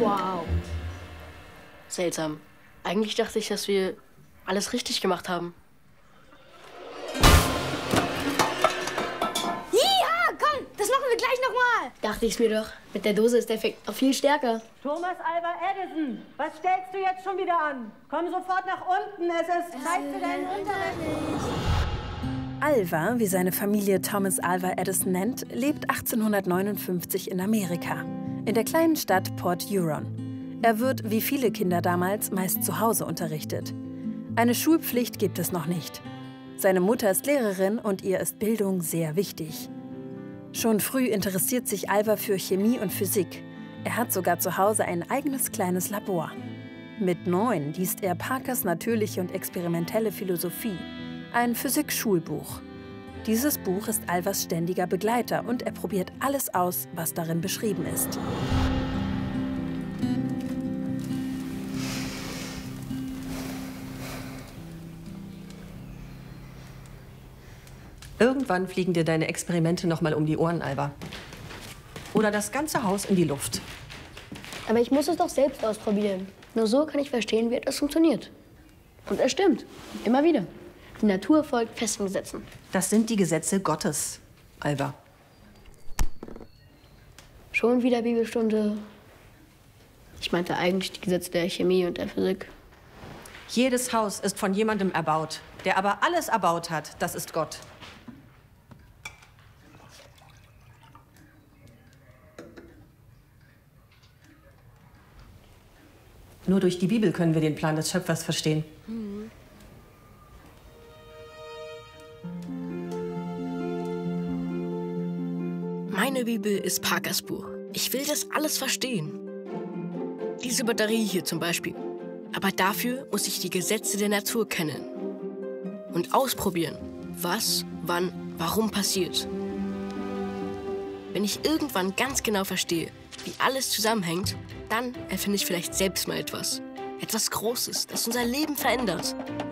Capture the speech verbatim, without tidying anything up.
Wow. Seltsam. Eigentlich dachte ich, dass wir alles richtig gemacht haben. Ja, komm, das machen wir gleich nochmal. Dachte ich's mir doch. Mit der Dose ist der Effekt noch viel stärker. Thomas Alva Edison, was stellst du jetzt schon wieder an? Komm sofort nach unten, es ist Zeit für deinen Unterricht. Alva, wie seine Familie Thomas Alva Edison nennt, lebt achtzehnhundertneunundfünfzig in Amerika, in der kleinen Stadt Port Huron. Er wird, wie viele Kinder damals, meist zu Hause unterrichtet. Eine Schulpflicht gibt es noch nicht. Seine Mutter ist Lehrerin und ihr ist Bildung sehr wichtig. Schon früh interessiert sich Alva für Chemie und Physik. Er hat sogar zu Hause ein eigenes kleines Labor. Mit neun liest er Parkers natürliche und experimentelle Philosophie, ein Physik-Schulbuch. Dieses Buch ist Alvas ständiger Begleiter und er probiert alles aus, was darin beschrieben ist. Irgendwann fliegen dir deine Experimente noch mal um die Ohren, Alva. Oder das ganze Haus in die Luft. Aber ich muss es doch selbst ausprobieren. Nur so kann ich verstehen, wie etwas funktioniert. Und es stimmt. Immer wieder. Die Natur folgt festen Gesetzen. Das sind die Gesetze Gottes, Alva. Schon wieder Bibelstunde. Ich meinte eigentlich die Gesetze der Chemie und der Physik. Jedes Haus ist von jemandem erbaut. Der aber alles erbaut hat, das ist Gott. Nur durch die Bibel können wir den Plan des Schöpfers verstehen. Mhm. Meine Bibel ist Parkers Buch. Ich will das alles verstehen. Diese Batterie hier zum Beispiel. Aber dafür muss ich die Gesetze der Natur kennen. Und ausprobieren, was, wann, warum passiert. Wenn ich irgendwann ganz genau verstehe, wie alles zusammenhängt, dann erfinde ich vielleicht selbst mal etwas. Etwas Großes, das unser Leben verändert.